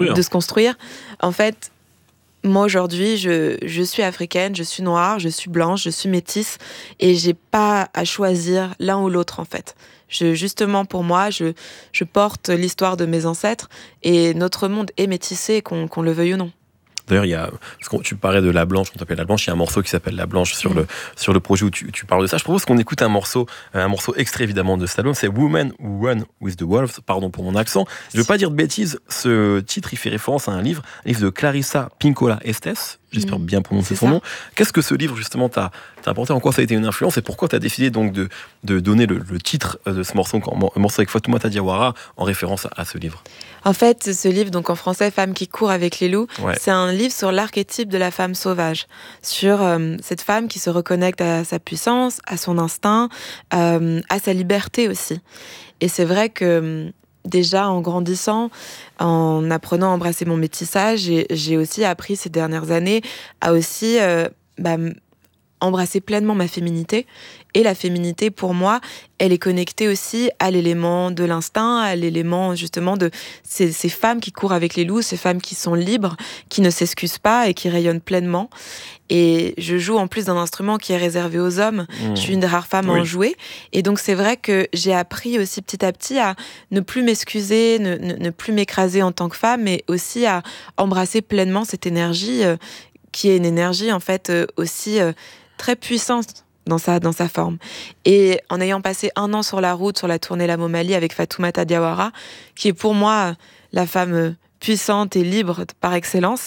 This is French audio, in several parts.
de se construire. En fait, moi aujourd'hui, je suis africaine, je suis noire, je suis blanche, je suis métisse, et j'ai pas à choisir l'un ou l'autre en fait. Justement, pour moi, je porte l'histoire de mes ancêtres, et notre monde est métissé, qu'on le veuille ou non. D'ailleurs, parce que tu parlais de La Blanche, on t'appelle La Blanche, il y a un morceau qui s'appelle La Blanche sur le projet où tu parles de ça. Je propose qu'on écoute un morceau extrait évidemment de cet album, c'est Women Who Run With The Wolves, pardon pour mon accent. Je ne veux pas dire de bêtises, ce titre il fait référence à un livre de Clarissa Pinkola Estes, j'espère bien prononcer son nom. Qu'est-ce que ce livre justement t'a apporté, en quoi ça a été une influence, et pourquoi tu as décidé donc de donner le titre de ce morceau, un morceau avec Fatoumata Diawara, en référence à ce livre? En fait, ce livre, donc en français, Femme qui court avec les loups, ouais. C'est un livre sur l'archétype de la femme sauvage, sur cette femme qui se reconnecte à sa puissance, à son instinct, à sa liberté aussi. Et c'est vrai que déjà en grandissant, en apprenant à embrasser mon métissage, j'ai aussi appris ces dernières années à aussi embrasser pleinement ma féminité. Et la féminité, pour moi, elle est connectée aussi à l'élément de l'instinct, à l'élément justement de ces femmes qui courent avec les loups, ces femmes qui sont libres, qui ne s'excusent pas et qui rayonnent pleinement. Et je joue en plus d'un instrument qui est réservé aux hommes. Je suis une des rares femmes à en jouer. Et donc c'est vrai que j'ai appris aussi petit à petit à ne plus m'excuser, ne plus m'écraser en tant que femme, mais aussi à embrasser pleinement cette énergie qui est une énergie en fait aussi très puissante dans sa forme. Et en ayant passé 1 an sur la route, sur la tournée La Momali avec Fatoumata Diawara, qui est pour moi la femme puissante et libre par excellence,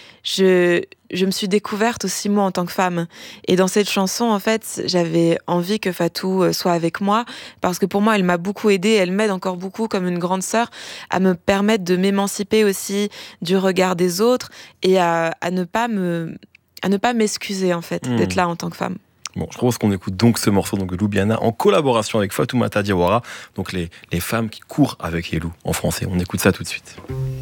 je me suis découverte aussi moi en tant que femme. Et dans cette chanson, en fait, j'avais envie que Fatou soit avec moi, parce que pour moi, elle m'a beaucoup aidée, elle m'aide encore beaucoup comme une grande sœur à me permettre de m'émanciper aussi du regard des autres, et à ne pas m'excuser en fait d'être là en tant que femme. Bon, je propose qu'on écoute donc ce morceau de Loubiana en collaboration avec Fatoumata Diawara, donc les femmes qui courent avec les loups en français. On écoute ça tout de suite.